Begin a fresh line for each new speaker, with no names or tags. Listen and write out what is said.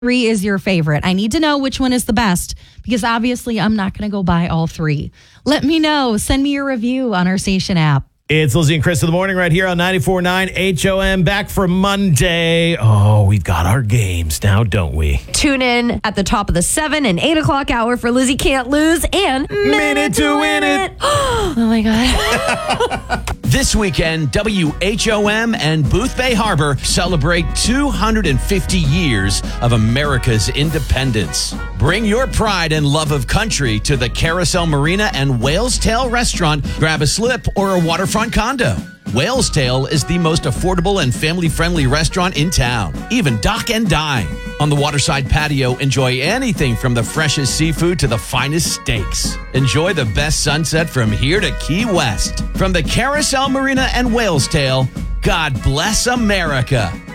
three is your favorite? I need to know which one is the best because obviously I'm not going to go buy all three. Let me know. Send me your review on our station app.
It's Lizzie and Chris in the morning right here on 94.9 HOM. Back for Monday. Oh, we've got our games now, don't we?
Tune in at the top of the 7 and 8 o'clock hour for Lizzie Can't Lose and
Minute to Win It.
Oh, my God.
This weekend, WHOM and Booth Bay Harbor celebrate 250 years of America's independence. Bring your pride and love of country to the Carousel Marina and Whale's Tail Restaurant. Grab a slip or a waterfront condo. Whale's Tail is the most affordable and family-friendly restaurant in town. Even dock and dine. On the waterside patio, enjoy anything from the freshest seafood to the finest steaks. Enjoy the best sunset from here to Key West. From the Carousel Marina and Whale's Tail, God bless America.